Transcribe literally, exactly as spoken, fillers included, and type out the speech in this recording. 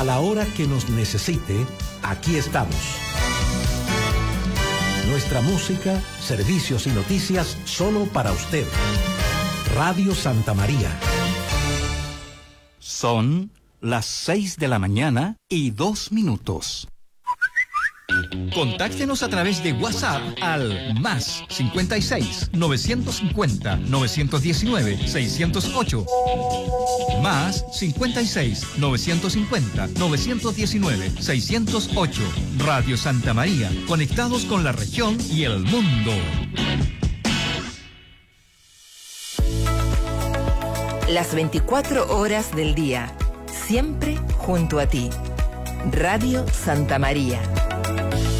A la hora que nos necesite, aquí estamos. Nuestra música, servicios y noticias solo para usted. Radio Santa María. Son las seis de la mañana y dos minutos. Contáctenos a través de WhatsApp al más cincuenta y seis, novecientos cincuenta, novecientos diecinueve, seiscientos ocho. Más cincuenta y seis, novecientos cincuenta, novecientos diecinueve, seiscientos ocho. Radio Santa María, conectados con la región y el mundo. Las veinticuatro horas del día, siempre junto a ti. Radio Santa María.